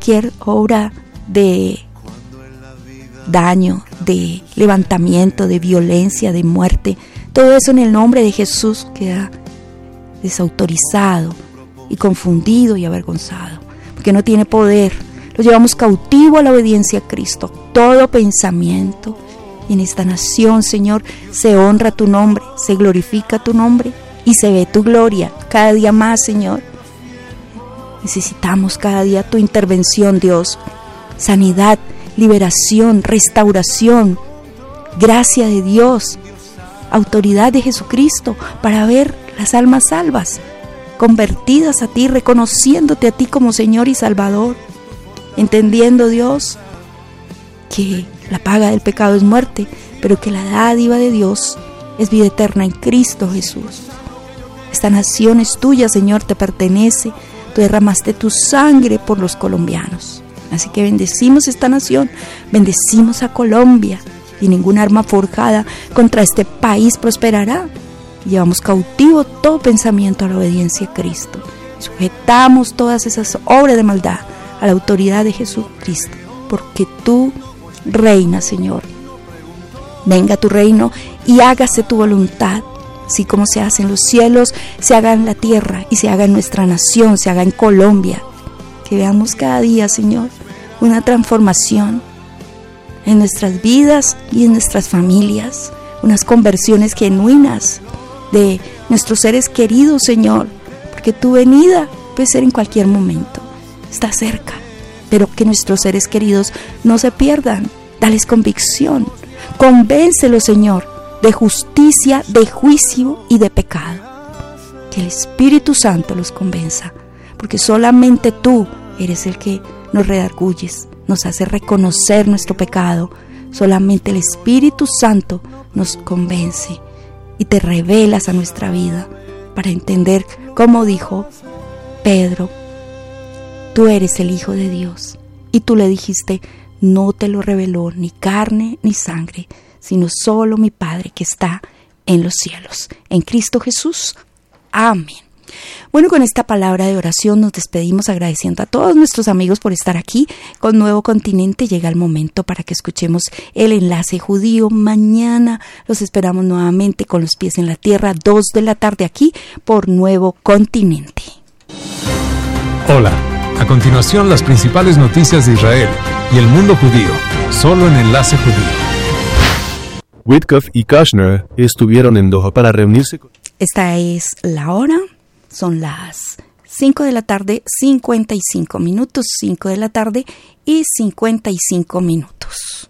cualquier obra de daño, de levantamiento, de violencia, de muerte. Todo eso en el nombre de Jesús queda desautorizado y confundido y avergonzado, porque no tiene poder. Lo llevamos cautivo a la obediencia a Cristo. Todo pensamiento. Y en esta nación, Señor, se honra tu nombre, se glorifica tu nombre y se ve tu gloria cada día más, Señor. Necesitamos cada día tu intervención, Dios. Sanidad, liberación, restauración, gracia de Dios, autoridad de Jesucristo para ver las almas salvas, convertidas a ti, reconociéndote a ti como Señor y Salvador, entendiendo, Dios, que la paga del pecado es muerte, pero que la dádiva de Dios es vida eterna en Cristo Jesús. Esta nación es tuya, Señor, te pertenece. Tú derramaste tu sangre por los colombianos. Así que bendecimos esta nación, bendecimos a Colombia, y ninguna arma forjada contra este país prosperará. Llevamos cautivo todo pensamiento a la obediencia a Cristo. Sujetamos todas esas obras de maldad a la autoridad de Jesucristo, porque tú reinas, Señor. Venga tu reino y hágase tu voluntad, así como se hace en los cielos, se haga en la tierra y se haga en nuestra nación, se haga en Colombia. Que veamos cada día, Señor, una transformación en nuestras vidas y en nuestras familias, unas conversiones genuinas de nuestros seres queridos, Señor, porque tu venida puede ser en cualquier momento, está cerca, pero que nuestros seres queridos no se pierdan. Dales convicción, convéncelos, Señor, de justicia, de juicio y de pecado. Que el Espíritu Santo los convenza, porque solamente tú eres el que nos redarguyes, nos hace reconocer nuestro pecado. Solamente el Espíritu Santo nos convence y te revelas a nuestra vida para entender, como dijo Pedro, tú eres el Hijo de Dios. Y tú le dijiste, no te lo reveló ni carne ni sangre, sino solo mi Padre que está en los cielos. En Cristo Jesús. Amén. Bueno, con esta palabra de oración nos despedimos agradeciendo a todos nuestros amigos por estar aquí con Nuevo Continente. Llega el momento para que escuchemos el enlace judío. Mañana los esperamos nuevamente con los pies en la tierra, 2 de la tarde aquí por Nuevo Continente. Hola, a continuación las principales noticias de Israel y el mundo judío, solo en Enlace Judío. Witkoff y Kushner estuvieron en Doha para reunirse con... Esta es la hora. Son las 5 de la tarde, 55 minutos, 5 de la tarde y 55 minutos.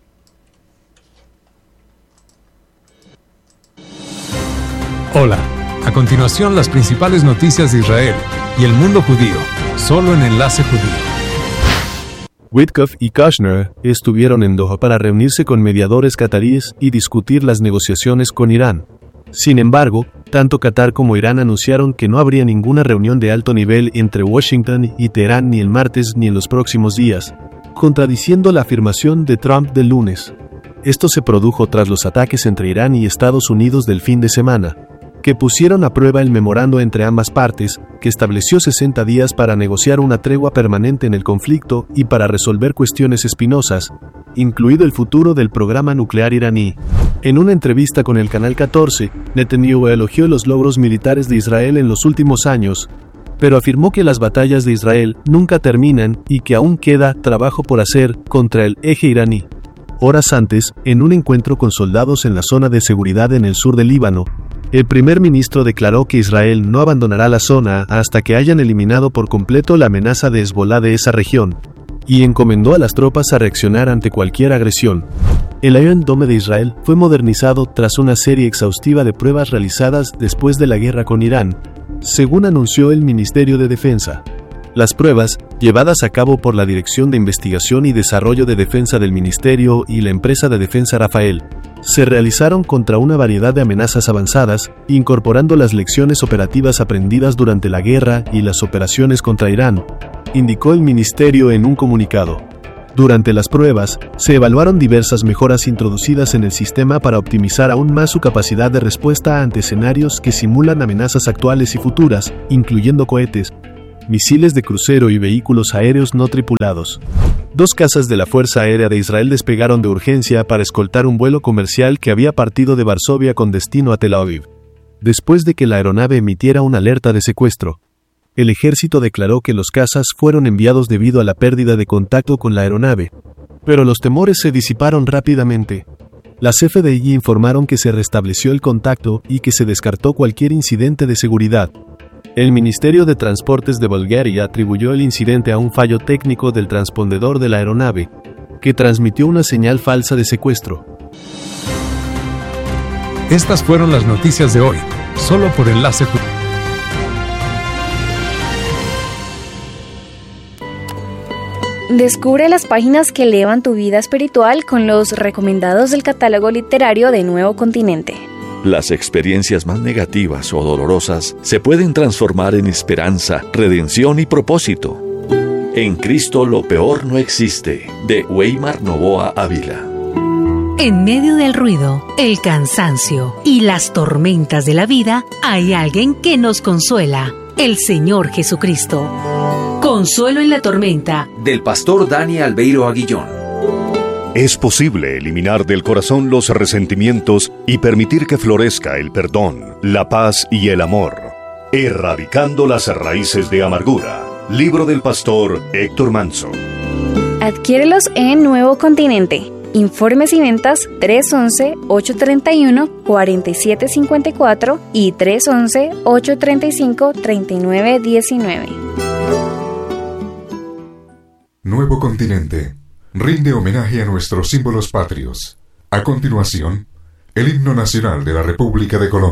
Hola, a continuación las principales noticias de Israel y el mundo judío, solo en Enlace Judío. Witkoff y Kushner estuvieron en Doha para reunirse con mediadores cataríes y discutir las negociaciones con Irán. Sin embargo, tanto Qatar como Irán anunciaron que no habría ninguna reunión de alto nivel entre Washington y Teherán ni el martes ni en los próximos días, contradiciendo la afirmación de Trump del lunes. Esto se produjo tras los ataques entre Irán y Estados Unidos del fin de semana, que pusieron a prueba el memorando entre ambas partes, que estableció 60 días para negociar una tregua permanente en el conflicto y para resolver cuestiones espinosas, incluido el futuro del programa nuclear iraní. En una entrevista con el Canal 14, Netanyahu elogió los logros militares de Israel en los últimos años, pero afirmó que las batallas de Israel nunca terminan y que aún queda trabajo por hacer contra el eje iraní. Horas antes, en un encuentro con soldados en la zona de seguridad en el sur del Líbano, el primer ministro declaró que Israel no abandonará la zona hasta que hayan eliminado por completo la amenaza de Hezbolá de esa región, y encomendó a las tropas a reaccionar ante cualquier agresión. El Iron Dome de Israel fue modernizado tras una serie exhaustiva de pruebas realizadas después de la guerra con Irán, según anunció el Ministerio de Defensa. Las pruebas, llevadas a cabo por la Dirección de Investigación y Desarrollo de Defensa del Ministerio y la empresa de defensa Rafael, se realizaron contra una variedad de amenazas avanzadas, incorporando las lecciones operativas aprendidas durante la guerra y las operaciones contra Irán, indicó el ministerio en un comunicado. Durante las pruebas, se evaluaron diversas mejoras introducidas en el sistema para optimizar aún más su capacidad de respuesta ante escenarios que simulan amenazas actuales y futuras, incluyendo cohetes, misiles de crucero y vehículos aéreos no tripulados. 2 cazas de la Fuerza Aérea de Israel despegaron de urgencia para escoltar un vuelo comercial que había partido de Varsovia con destino a Tel Aviv. Después de que la aeronave emitiera una alerta de secuestro, el ejército declaró que los cazas fueron enviados debido a la pérdida de contacto con la aeronave, pero los temores se disiparon rápidamente. Las FDI informaron que se restableció el contacto y que se descartó cualquier incidente de seguridad. El Ministerio de Transportes de Bulgaria atribuyó el incidente a un fallo técnico del transpondedor de la aeronave, que transmitió una señal falsa de secuestro. Estas fueron las noticias de hoy, solo por Enlace Judío. Descubre las páginas que elevan tu vida espiritual con los recomendados del catálogo literario de Nuevo Continente. Las experiencias más negativas o dolorosas se pueden transformar en esperanza, redención y propósito. En Cristo lo peor no existe, de Weimar Novoa Ávila. En medio del ruido, el cansancio y las tormentas de la vida, hay alguien que nos consuela, el Señor Jesucristo. Consuelo en la tormenta, del pastor Dani Albeiro Aguillón. Es posible eliminar del corazón los resentimientos y permitir que florezca el perdón, la paz y el amor, erradicando las raíces de amargura. Libro del pastor Héctor Manso. Adquiérelos en Nuevo Continente. Informes y ventas 311-831-4754 y 311-835-3919. Nuevo Continente rinde homenaje a nuestros símbolos patrios. A continuación, el himno nacional de la República de Colombia.